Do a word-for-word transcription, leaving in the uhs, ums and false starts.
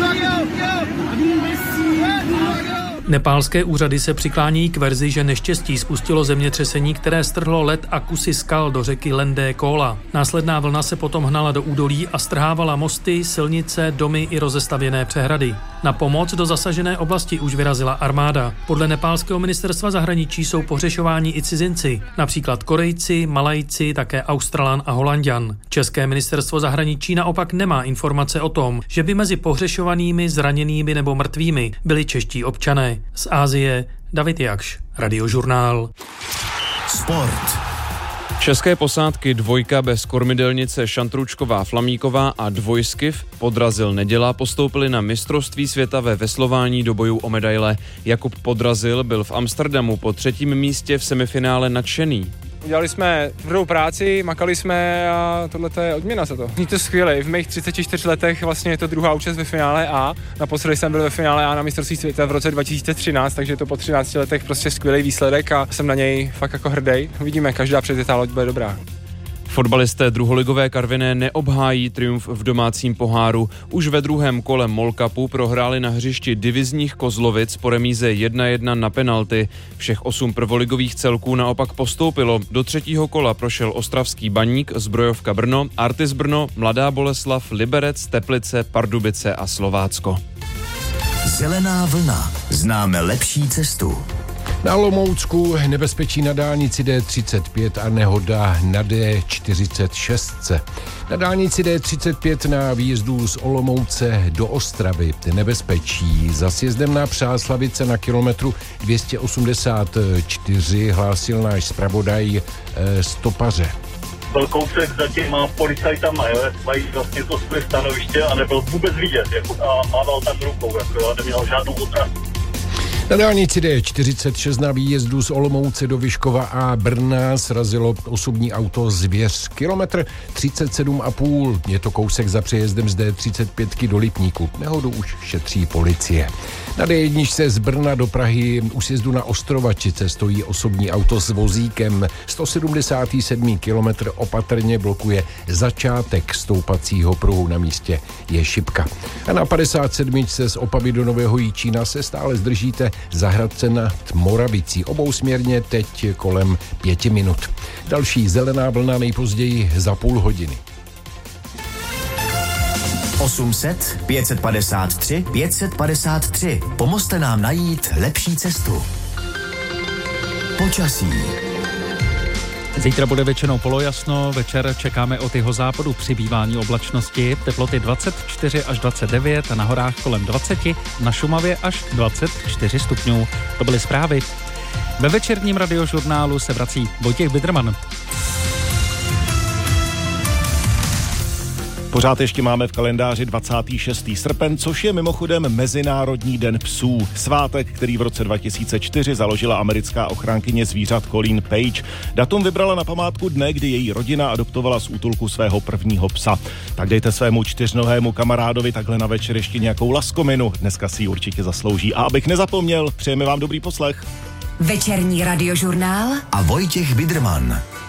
Nepálské úřady se přiklání k verzi, že neštěstí spustilo zemětřesení, které strhlo led a kusy skal do řeky Lendé Kóla. Následná vlna se potom hnala do údolí a strhávala mosty, silnice, domy i rozestavěné přehrady. Na pomoc do zasažené oblasti už vyrazila armáda. Podle nepálského ministerstva zahraničí jsou pohřešováni i cizinci, například Korejci, Malajci, také Australan a Holanďan. České ministerstvo zahraničí naopak nemá informace o tom, že by mezi pohřešovanými, zraněnými nebo mrtvými byli čeští občané. Z Asie David Jakš, Radiožurnál. Sport. České posádky dvojka bez kormidelnice Šantručková Flamíková a dvojskiv Podrazil Neděla postoupili na mistrovství světa ve veslování do bojů o medaile. Jakub Podrazil byl v Amsterdamu po třetím místě v semifinále nadšený. Udělali jsme tvrdou práci, makali jsme a tohle je odměna za to. Je to skvělé, v mých třiceti čtyřech letech vlastně je to druhá účast ve finále A. Naposledy jsem byl ve finále A na mistrovství světa v roce dva tisíce třináct, takže je to po třinácti letech prostě skvělý výsledek a jsem na něj fakt jako hrdý. Uvidíme, každá předjetá loď bude dobrá. Fotbalisté druholigové Karviné neobhájí triumf v domácím poháru. Už ve druhém kole Mall Cupu prohráli na hřišti divizních Kozlovic po remíze jedna jedna na penalty. Všech osm prvoligových celků naopak postoupilo. Do třetího kola prošel ostravský Baník, Zbrojovka Brno, Artis Brno, Mladá Boleslav, Liberec, Teplice, Pardubice a Slovácko. Zelená vlna. Známe lepší cestu. Na Olomoucku nebezpečí na dálnici D třicet pět a nehoda na D čtyřicet šest. Na dálnici D třicet pět na výjezdu z Olomouce do Ostravy nebezpečí. Za sjezdem na Přáslavice na kilometru dvě stě osmdesát čtyři hlásil náš zpravodaj eh, stopaře. Byl kousek za těma policajtama, jo, mají vlastně to své stanoviště a nebyl vůbec vidět, jako, a mával tam rukou, jako, neměl žádnou otrasu. Na dálnici D čtyřicet šest na výjezdu z Olomouce do Vyškova a Brna srazilo osobní auto Zvěř. Kilometr třicet sedm a půl. Je to kousek za přejezdem z D třicet pět do Lipníku. Nehodu už šetří policie. Na D jedna z Brna do Prahy u sjezdu na Ostrovačice stojí osobní auto s vozíkem. sto sedmdesátý sedmý kilometr opatrně blokuje začátek stoupacího pruhu, na místě je šipka. A na padesát sedm z Opavy do Nového Jičína se stále zdržíte za Hradce nad Moravicí. Obousměrně teď kolem pěti minut. Další zelená vlna nejpozději za půl hodiny. osm set, pět set padesát tři, pět set padesát tři. Pomozte nám najít lepší cestu. Počasí. Zítra bude většinou polojasno, večer čekáme od jeho západu přibývání oblačnosti, teploty dvacet čtyři až dvacet devět a na horách kolem dvacet, na Šumavě až dvacet čtyři stupňů. To byly zprávy. Ve večerním radiožurnálu se vrací Vojtěch Bidrman. Pořád ještě máme v kalendáři dvacátého šestého srpen, což je mimochodem Mezinárodní den psů. Svátek, který v roce dva tisíce čtyři založila americká ochránkyně zvířat Colleen Page. Datum vybrala na památku dne, kdy její rodina adoptovala z útulku svého prvního psa. Tak dejte svému čtyřnohému kamarádovi takhle na večer ještě nějakou laskominu. Dneska si ji určitě zaslouží. A abych nezapomněl, přejeme vám dobrý poslech. Večerní radiožurnál a Vojtěch Bidrman.